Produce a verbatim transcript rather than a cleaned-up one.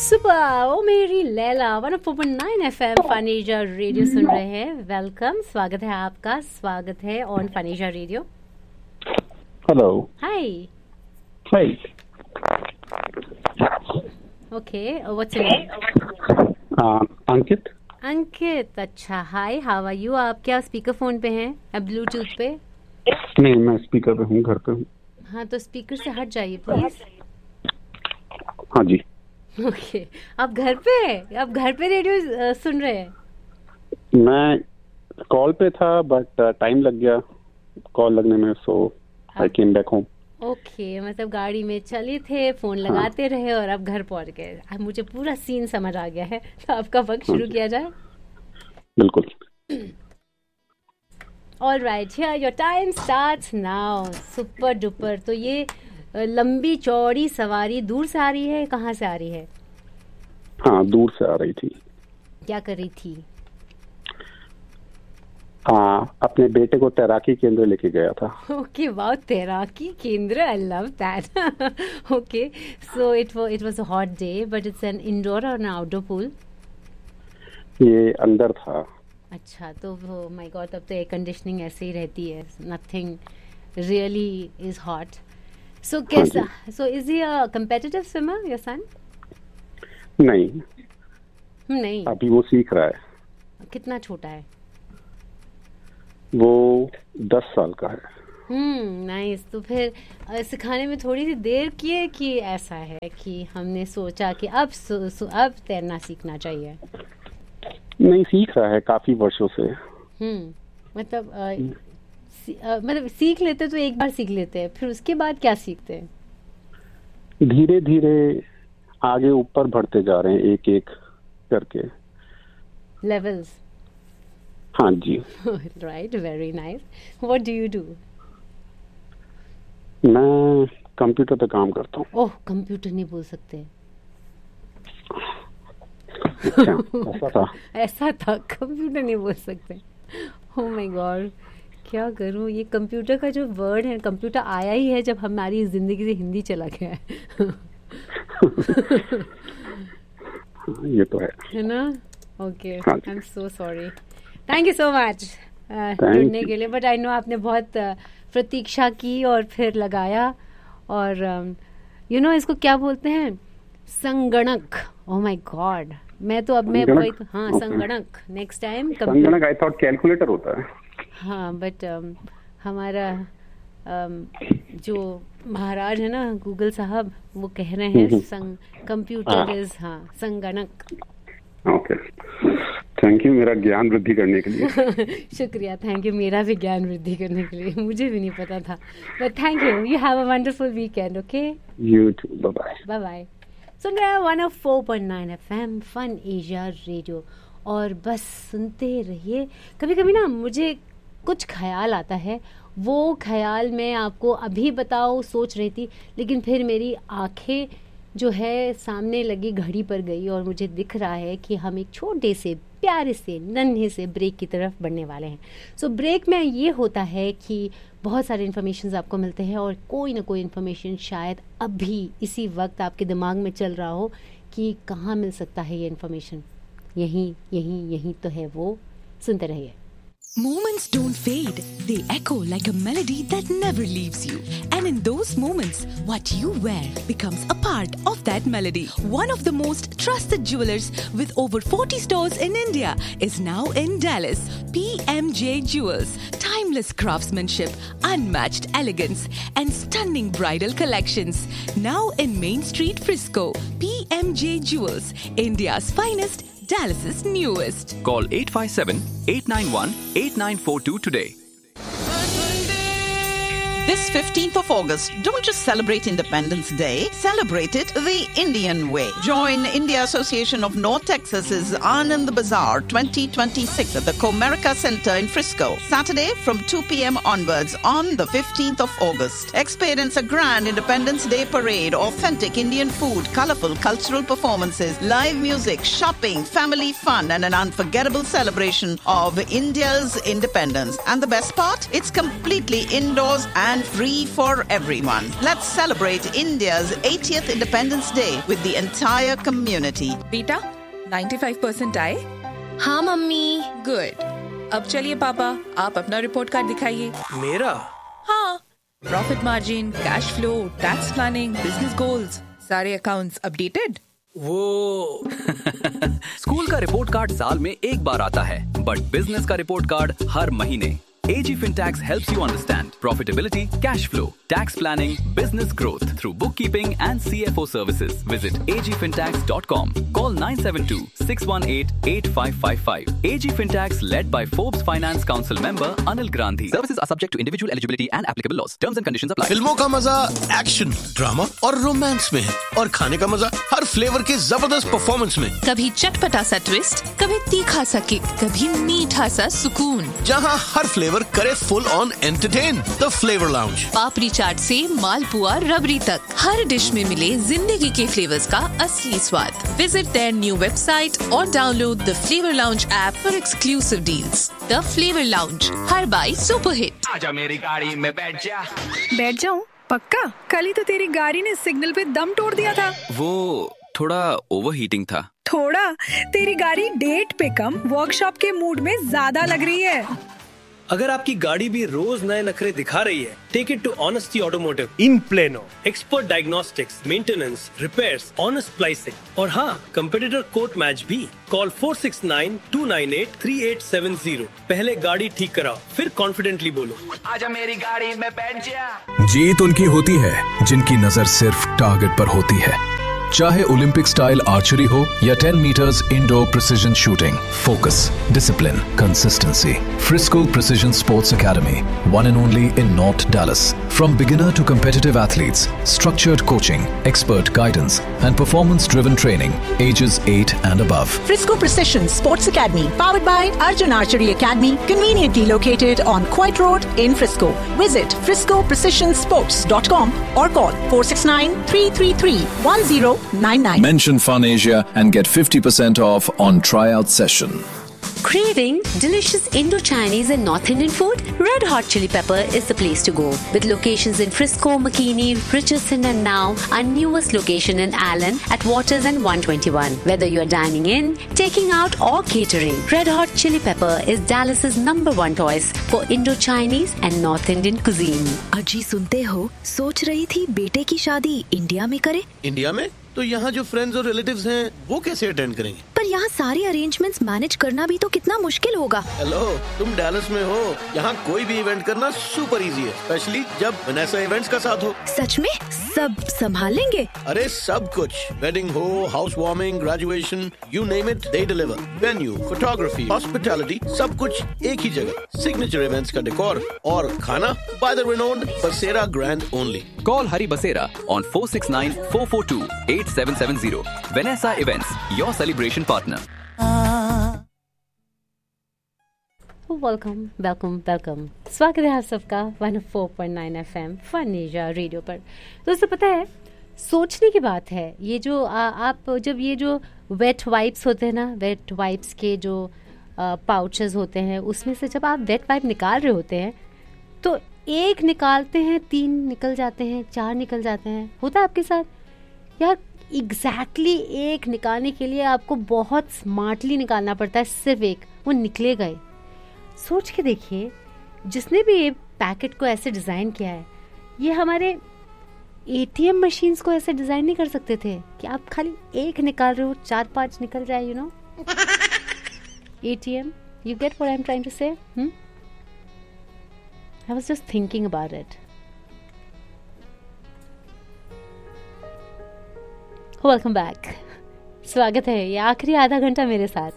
सुबह ओ मेरी Laila one four point nine FM फनीजा radio सुन रहे हैं. वेलकम, स्वागत है आपका, स्वागत है on फनीजा radio. Hello. Hi. Hi. Okay, what's your name? अंकित. अंकित, अच्छा. हाय, हाउ आर यू? आप क्या स्पीकर फोन पे हैं या ब्लूटूथ पे? नहीं, मैं स्पीकर पे हूँ, घर पे हूँ. हाँ, तो स्पीकर से हट जाइए प्लीज. हाँ जी. Okay okay. आप घर पे हैं? आप घर पे रेडियो सुन रहे हैं? मैं कॉल पे था बट टाइम लग गया कॉल लगने में, सो आई केम बैक होम. ओके, मतलब गाड़ी में चले थे, फोन लगाते हाँ. रहे और अब घर पहुंच गए. अब मुझे पूरा सीन समझ आ गया है. तो आपका वक्त शुरू किया जाए. बिल्कुल. All right, here your time starts now. Super duper. तो ये लंबी चौड़ी सवारी दूर से आ रही है, कहाँ से आ रही है? हाँ, दूर से आ रही थी. क्या कर रही थी? हाँ, अपने बेटे को तैराकी केंद्र लेके गया था. ओके, वाओ, तैराकी केंद्र, I love that. Okay, so it वो it was a hot day, but it's an indoor और एन आउटडोर पूल? ये अंदर था. अच्छा, तो वो माय गॉड, तब तो एयर कंडीशनिंग ऐसे ही रहती है. Nothing really is hot. So, कैसा? So, is he a competitive swimmer, your son? नहीं. नहीं. अभी वो सीख रहा है. कितना छोटा है? वो दस साल का है. हम्म, नाइस. तो फिर सिखाने में थोड़ी सी देर की है कि ऐसा है कि हमने सोचा कि अब सु, सु, अब तैरना सीखना चाहिए? नहीं, सीख रहा है काफी वर्षों से. हम्म, मतलब आ, मतलब सीख लेते तो एक बार सीख लेते हैं, फिर उसके बाद क्या सीखते हैं? धीरे धीरे आगे ऊपर बढ़ते जा रहे हैं, एक एक करके लेवल्स. हाँ जी. Right, very nice. What do you do? मैं कंप्यूटर पे काम करता हूँ. ओह, कंप्यूटर नहीं बोल सकते. अच्छा, ऐसा था. ऐसा था, कंप्यूटर नहीं बोल सकते. ओह माय गॉड, क्या करूं. ये कंप्यूटर का जो वर्ड है, कंप्यूटर आया ही है जब हमारी जिंदगी से हिंदी चला गया है. ये तो है है ना. Okay, I am so sorry. Thank you so much जुड़ने के लिए. बट आई नो आपने बहुत uh, प्रतीक्षा की और फिर लगाया. और you um, no you know, इसको क्या बोलते हैं? संगणक. ओह माय गॉड, मैं तो अब मैं वही तो, हाँ, संगणक. नेक्स्ट टाइम संगणक. आई थॉट कैलकुलेटर होता है. हाँ, बट um, हमारा um, जो महाराज है ना, गूगल साहब, वो कह रहे हैं संग कंप्यूटर इज, हाँ, संगणक. ओके, थैंक यू मेरा ज्ञान वृद्धि करने के लिए. शुक्रिया, थैंक यू मेरा भी ज्ञान वृद्धि करने के लिए. मुझे भी नहीं पता था, but thank you. You have a wonderful weekend. Okay, you to. Bye bye. Bye bye. सुन रहे हैं one O four point nine FM fun Asia radio, और बस सुनते रहिए. कभी कभी ना मुझे कुछ ख्याल आता है, वो ख्याल मैं आपको अभी बताओ सोच रही थी, लेकिन फिर मेरी आंखें जो है सामने लगी घड़ी पर गई और मुझे दिख रहा है कि हम एक छोटे से प्यारे से नन्हे से ब्रेक की तरफ बढ़ने वाले हैं. सो so, ब्रेक में ये होता है कि बहुत सारे इन्फॉर्मेशन आपको मिलते हैं, और कोई ना कोई इन्फॉर्मेशन शायद अभी इसी वक्त आपके दिमाग में चल रहा हो कि कहाँ मिल सकता है ये इन्फॉर्मेशन. यहीं यहीं यहीं तो है वो. सुनते रहिए. Moments don't fade. They echo like a melody that never leaves you. And in those moments, what you wear becomes a part of that melody. One of the most trusted jewelers with over forty stores in India is now in Dallas. P M J Jewels. Timeless craftsmanship, unmatched elegance, and stunning bridal collections. Now in Main Street, Frisco. P M J Jewels. India's finest. Dallas's newest. Call eight five seven, eight nine one, eight nine four two today. This fifteenth of August, don't just celebrate Independence Day, celebrate it the Indian way. Join India Association of North Texas's Anand Bazaar twenty twenty-six at the Comerica Center in Frisco. Saturday from two p.m. onwards on the fifteenth of August. Experience a grand Independence Day parade, authentic Indian food, colorful cultural performances, live music, shopping, family fun, and an unforgettable celebration of India's independence. And the best part? It's completely indoors and and free for everyone. Let's celebrate India's eightieth Independence Day with the entire community. बेटा, ninety-five percent आए? हाँ mummy. Good. अब चलिए पापा, आप अपना report card दिखाइए। मेरा? हाँ, profit margin, cash flow, tax planning, business goals, सारे अकाउंट्स अपडेटेड? वो स्कूल का रिपोर्ट कार्ड साल में एक बार आता है, बट बिजनेस का रिपोर्ट कार्ड हर महीने। A G Fintax helps you understand profitability, cash flow, tax planning, business growth through bookkeeping and C F O services. Visit a g fintax dot com. Call nine seven two, six one eight, eight five five five. A G Fintax led by Forbes Finance Council member Anil Grandhi. Services are subject to individual eligibility and applicable laws. Terms and conditions apply. फिल्मों का मजा action, drama और romance में है और खाने का मजा हर फ्लेवर के जबरदस्त परफॉर्मेंस में। कभी चटपटा सा ट्विस्ट, कभी तीखा सा किक, कभी मीठा सा सुकून। जहाँ हर फ्लेवर करे full on entertain. The flavour lounge. पापड़ी चाट से मालपुआ रबड़ी तक हर डिश में मिले जिंदगी के फ्लेवर्स का असली स्वाद। विजिट देयर न्यू वेबसाइट और download the flavour lounge app for exclusive deals. The flavour lounge, her by super hit. आजा मेरी गाड़ी में बैठ जा। बैठ जाऊं? पक्का? कल ही तो तेरी गाड़ी ने सिग्नल पे दम तोड़ दिया था। वो थोड़ा ओवरहीटिंग था। थोड़ा? तेरी गाड़ी डेट पे कम वर्कशॉप के मूड में ज्यादा लग रही है। अगर आपकी गाड़ी भी रोज नए नखरे दिखा रही है, take it to honesty automotive in plano. Expert diagnostics, maintenance, repairs, honest pricing और हाँ, कंपेटिटर कोट मैच भी। Call four six nine, to nine eight, three eight seven zero. पहले गाड़ी ठीक कराओ, फिर कॉन्फिडेंटली बोलो, आजा मेरी गाड़ी में बैठ जा। जीत उनकी होती है जिनकी नजर सिर्फ टारगेट पर होती है। चाहे ओलंपिक स्टाइल आर्चरी हो या ten metres indoor precision shooting, focus, discipline, consistency. Frisco Precision Sports Academy, one and only in North Dallas. From beginner to competitive athletes, structured coaching, expert guidance, and performance-driven training, ages eight and above. Frisco Precision Sports Academy, powered by Arjun Archery Academy, conveniently located on Coit Road in Frisco. Visit frisco precision sports dot com or call four six nine, three three three, one zero nine nine. Mention Fun Asia and get fifty percent off on tryout session. Craving delicious Indo-Chinese and North Indian food? Red Hot Chili Pepper is the place to go. With locations in Frisco, McKinney, Richardson and now our newest location in Allen at Waters and one twenty-one. Whether you're dining in, taking out or catering, Red Hot Chili Pepper is Dallas's number one choice for Indo-Chinese and North Indian cuisine. अजी सुनते हो, सोच रही थी बेटे की शादी India में करे। इंडिया में? तो यहाँ जो फ्रेंड्स और रिलेटिव्स हैं, वो कैसे अटेंड करेंगे? पर यहाँ सारे अरेंजमेंट्स मैनेज करना भी तो कितना मुश्किल होगा। हेलो, तुम डैलस में हो, यहाँ कोई भी इवेंट करना सुपर इजी है, स्पेशली जब वनेसा इवेंट्स का साथ हो। सच में? सब संभाल लेंगे? अरे सब कुछ, वेडिंग हो, house warming, graduation, you name it, they deliver. Venue, photography, hospitality, सब कुछ एक ही जगह। सिग्नेचर इवेंट्स का डेकोर और खाना बाय द रिनोन्ड बसेरा grand only. Call Hari Basera on four six nine, four four two, eight seven seven zero. Vanessa Events, your celebration partner. Welcome welcome welcome स्वागत है आप सबका one O four point nine F M fun Asia radio पर। दोस्तों पता है, सोचने की बात है ये जो आ, आप जब ये जो वेट वाइप्स होते हैं ना, वेट वाइप्स के जो पाउचेस होते हैं, उसमें से जब आप वेट वाइप निकाल रहे होते हैं तो एक निकालते हैं, तीन निकल जाते हैं, चार निकल जाते हैं। होता है आपके साथ यार? एग्जैक्टली exactly एक निकालने के लिए आपको बहुत स्मार्टली निकालना पड़ता है, सिर्फ एक, वो निकले गए। सोच के देखिए, जिसने भी ये पैकेट को ऐसे डिज़ाइन किया है, ये हमारे एटीएम मशीन्स को ऐसे डिज़ाइन नहीं कर सकते थे कि आप खाली एक निकाल रहे हो, चार पांच निकल जाए, you know. ATM, you get what I'm trying to say? Hmm? I was just thinking about it. Welcome back. स्वागत है, ये आखिरी आधा घंटा मेरे साथ।